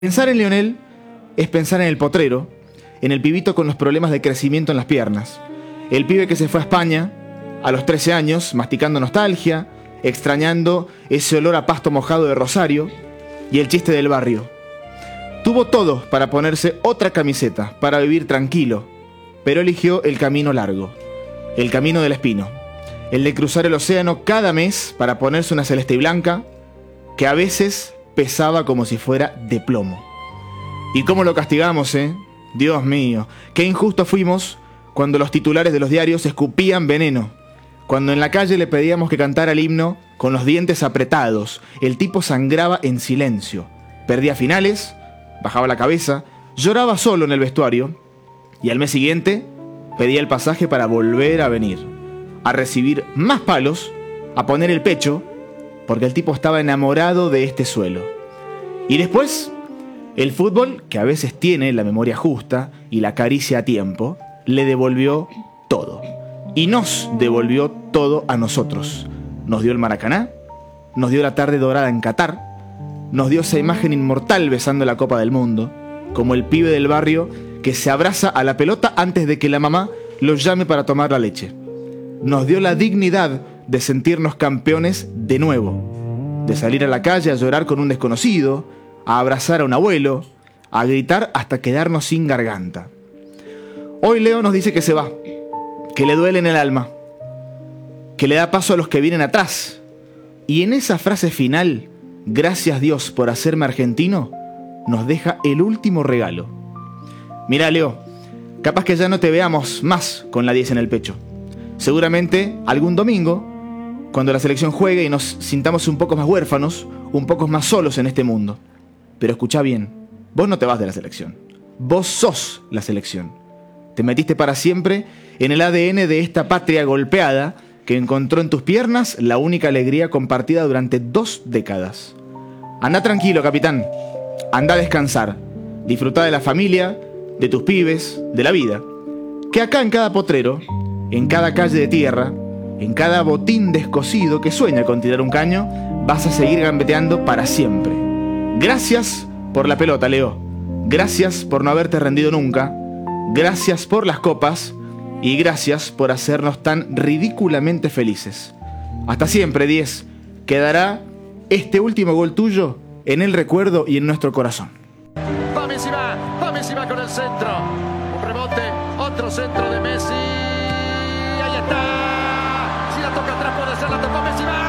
Pensar en Lionel es pensar en el potrero, en el pibito con los problemas de crecimiento en las piernas, el pibe que se fue a España a los 13 años, masticando nostalgia, extrañando ese olor a pasto mojado de Rosario y el chiste del barrio. Tuvo todo para ponerse otra camiseta, para vivir tranquilo, pero eligió el camino largo, el camino del espino, el de cruzar el océano cada mes para ponerse una celeste y blanca que a veces pesaba como si fuera de plomo. ¿Y cómo lo castigamos, Dios mío, qué injustos fuimos cuando los titulares de los diarios escupían veneno, cuando en la calle le pedíamos que cantara el himno con los dientes apretados. El tipo sangraba en silencio, perdía finales, bajaba la cabeza, lloraba solo en el vestuario y al mes siguiente pedía el pasaje para volver a venir, a recibir más palos, a poner el pecho, porque el tipo estaba enamorado de este suelo. Y después, el fútbol, que a veces tiene la memoria justa y la caricia a tiempo, le devolvió todo. Y nos devolvió todo a nosotros. Nos dio el Maracaná, nos dio la tarde dorada en Qatar, nos dio esa imagen inmortal besando la Copa del Mundo, como el pibe del barrio que se abraza a la pelota antes de que la mamá lo llame para tomar la leche. Nos dio la dignidad de sentirnos campeones de nuevo, de salir a la calle a llorar con un desconocido, a abrazar a un abuelo, a gritar hasta quedarnos sin garganta. Hoy Leo nos dice que se va, que le duele en el alma, que le da paso a los que vienen atrás. Y en esa frase final, gracias Dios por hacerme argentino, nos deja el último regalo. Mirá, Leo, capaz que ya no te veamos más con la 10 en el pecho. Seguramente algún domingo, cuando la selección juegue y nos sintamos un poco más huérfanos, un poco más solos en este mundo. Pero escuchá bien, vos no te vas de la selección. Vos sos la selección. Te metiste para siempre en el ADN de esta patria golpeada que encontró en tus piernas la única alegría compartida durante 2 décadas. Andá tranquilo, capitán. Andá a descansar. Disfrutá de la familia, de tus pibes, de la vida. Que acá en cada potrero, en cada calle de tierra, en cada botín descosido que sueña con tirar un caño, vas a seguir gambeteando para siempre. Gracias por la pelota, Leo. Gracias por no haberte rendido nunca. Gracias por las copas. Y gracias por hacernos tan ridículamente felices. Hasta siempre, 10. Quedará este último gol tuyo en el recuerdo y en nuestro corazón. Va Messi va con el centro. Un rebote, otro centro de Messi. Ahí está. Si la toca atrás puede ser, la tocó Messi, va.